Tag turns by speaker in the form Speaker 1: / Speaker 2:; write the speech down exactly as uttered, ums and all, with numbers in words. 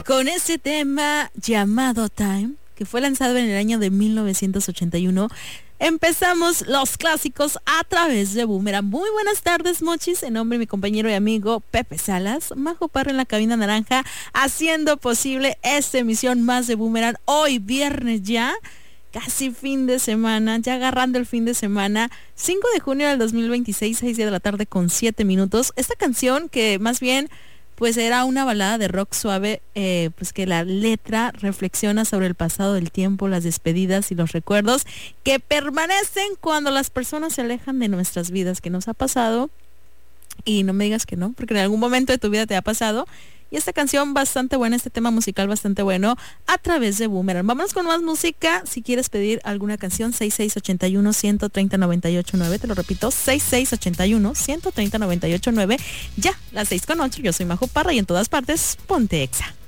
Speaker 1: con ese tema llamado Time, que fue lanzado en el año de mil novecientos ochenta y uno. Empezamos los clásicos a través de Boomerang. Muy buenas tardes, mochis, en nombre de mi compañero y amigo Pepe Salas, Majo Parra en la cabina naranja, haciendo posible esta emisión más de Boomerang. Hoy viernes ya, casi fin de semana, ya agarrando el fin de semana, cinco de junio del dos mil veintiséis, seis de la tarde con siete minutos. Esta canción que más bien pues era una balada de rock suave, eh, pues que la letra reflexiona sobre el pasado del tiempo, las despedidas y los recuerdos que permanecen cuando las personas se alejan de nuestras vidas, que nos ha pasado, y no me digas que no, porque en algún momento de tu vida te ha pasado. Y esta canción bastante buena, este tema musical bastante bueno, a través de Boomerang. Vámonos con más música. Si quieres pedir alguna canción, seis seis ocho uno, uno tres cero, nueve ocho nueve. Te lo repito, seis seis ocho uno, uno tres cero, nueve ocho nueve. Ya, las seis con ocho. Yo soy Majo Parra y en todas partes, ponte Exa.